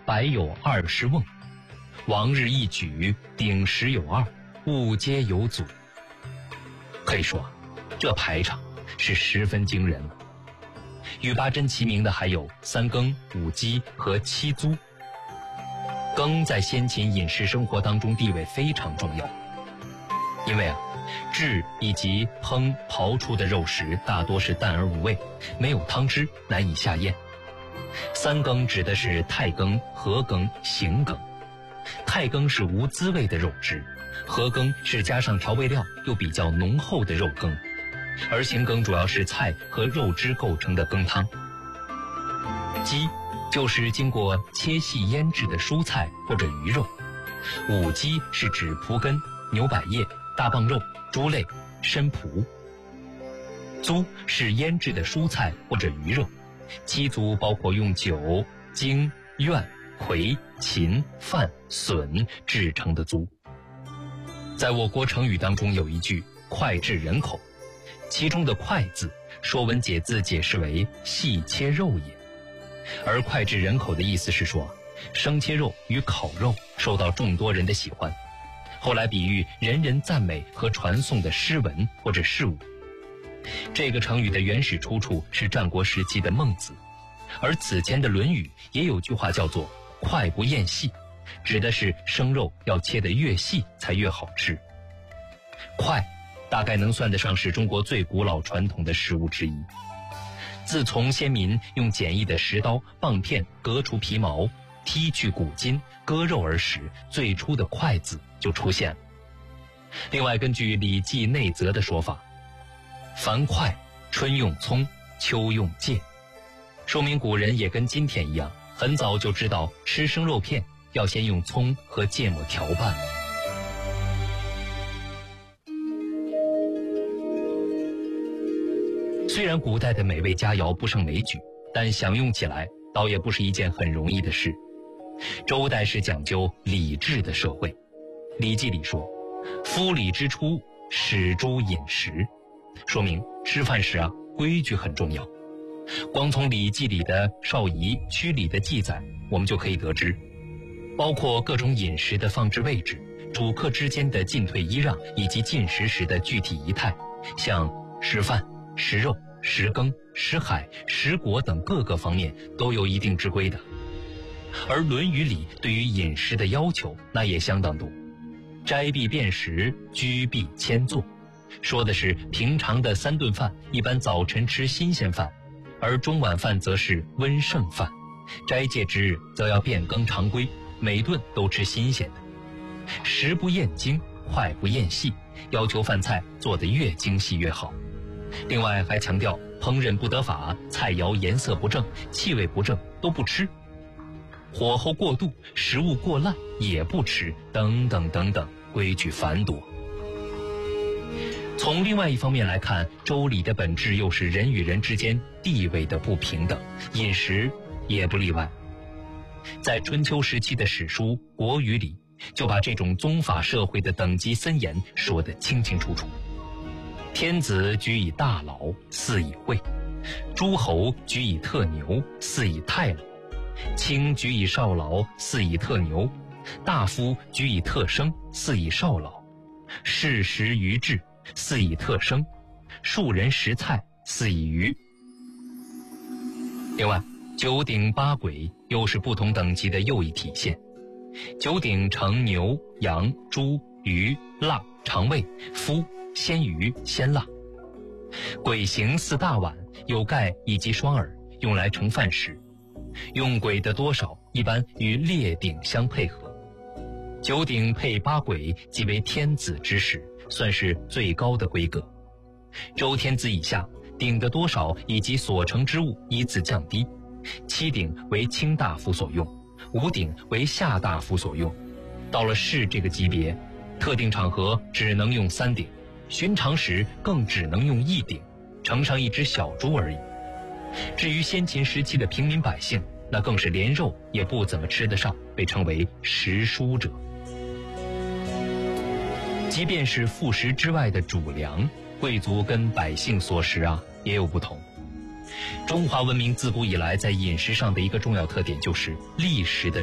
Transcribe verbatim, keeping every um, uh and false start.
百有二十瓮，往日一举，鼎食有二，物皆有足。可以说，这排场是十分惊人了。与八珍齐名的还有三羹、五鸡和七租。羹在先秦饮食生活当中地位非常重要，因为啊，制以及烹刨出的肉食大多是淡而无味，没有汤汁，难以下咽。三羹指的是太羹、禾羹、行羹。太羹是无滋味的肉汁，禾羹是加上调味料又比较浓厚的肉羹，而行羹主要是菜和肉汁构成的羹汤。鸡就是经过切细腌制的蔬菜或者鱼肉。五鸡是指蒲根、牛百叶、大棒肉、猪类、参脯。租是腌制的蔬菜或者鱼肉。七租包括用酒、精、苑、葵、芹、饭、笋制成的租。在我国成语当中有一句脍炙人口，其中的脍字，说文解字解释为细切肉也。而脍炙人口的意思是说，生切肉与烤肉受到众多人的喜欢，后来比喻人人赞美和传颂的诗文或者事物。这个成语的原始出处是战国时期的孟子，而此前的《论语》也有句话叫做脍不厌细，指的是生肉要切得越细才越好吃。脍大概能算得上是中国最古老传统的食物之一。自从先民用简易的石刀、棒片割除皮毛，剔去骨筋，割肉而食，最初的脍字就出现了。另外，根据《礼记内则》的说法，凡脍，春用葱，秋用芥，说明古人也跟今天一样，很早就知道吃生肉片要先用葱和芥末调拌。虽然古代的美味佳肴不胜枚举，但享用起来倒也不是一件很容易的事。周代是讲究礼制的社会，《礼记》里说：“夫礼之初，始诸饮食。”说明吃饭时啊，规矩很重要。光从《礼记》里的少仪、曲礼的记载，我们就可以得知，包括各种饮食的放置位置、主客之间的进退揖让，以及进食时的具体仪态，像食饭、食肉、食羹、食海、食果等各个方面都有一定之规的。而《论语》里对于饮食的要求那也相当多，斋必辨食，居必迁坐，说的是平常的三顿饭，一般早晨吃新鲜饭，而中晚饭则是温剩饭，斋戒之日则要变更常规，每顿都吃新鲜的。食不厌精，脍不厌细，要求饭菜做得越精细越好。另外还强调烹饪不得法，菜肴颜色不正、气味不正都不吃，火候过度、食物过烂也不吃，等等等等，规矩繁多。从另外一方面来看，周礼的本质又是人与人之间地位的不平等，饮食也不例外。在春秋时期的史书《国语》里，就把这种宗法社会的等级森严说得清清楚楚。天子居以大老，祀以惠；诸侯居以特牛，祀以太老；卿居以少老，祀以特牛；大夫居以特生，祀以少老；士食鱼至，祀以特生；庶人食菜，祀以鱼。另外，九鼎八簋又是不同等级的又一体现。九鼎盛牛、羊、猪、鱼、腊、肠胃、麸、鲜鱼、鲜腊。簋形似大碗，有盖以及双耳，用来盛饭食。用簋的多少一般与列鼎相配合。九鼎配八簋即为天子之食，算是最高的规格。周天子以下，鼎的多少以及所盛之物依次降低。七鼎为卿大夫所用，五鼎为下大夫所用。到了士这个级别，特定场合只能用三鼎，寻常时更只能用一鼎，盛上一只小猪而已。至于先秦时期的平民百姓，那更是连肉也不怎么吃得上，被称为食蔬者。即便是副食之外的主粮，贵族跟百姓所食啊也有不同。中华文明自古以来在饮食上的一个重要特点就是历食的